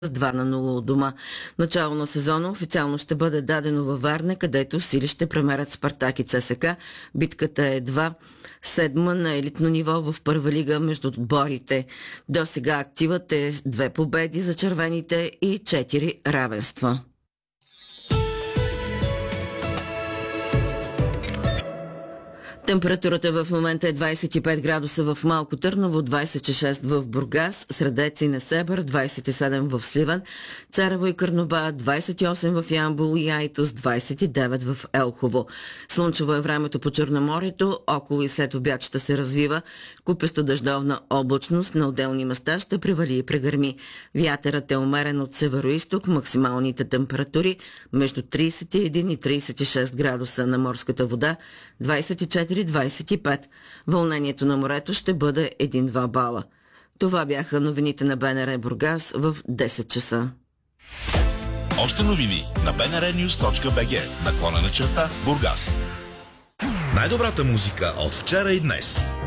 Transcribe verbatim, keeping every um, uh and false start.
с два на нула у дома. Начало на сезона официално ще бъде дадено във Варна, където сили ще премерят Спартак и ЦСКА. Битката е едва седма на елитно ниво в първа лига между отборите. До сега активът е две победи за червените и четири равенства. Температурата в момента е двадесет и пет градуса в Малко Търново, двадесет и шест в Бургас, Средец и Несебър, двадесет и седем в Сливен, Царево и Кърноба, двадесет и осем в Ямбол и Айтос, двадесет и девет в Елхово. Слънчево е времето по Черноморието, около и след обяд ще се развива купесто дъждовна облачност, на отделни места ще превали и прегърми. Вятърът е умерен от североизток, максималните температури между тридесет и един и тридесет и шест градуса, на морската вода двадесет и четири до двадесет и пет. Вълнението на морето ще бъде един-два бала. Това бяха новините на БНР Бургас в десет часа. Още новини на би ен ар нюз точка би джи, наклонена черта Бургас. Най-добрата музика от вчера и днес.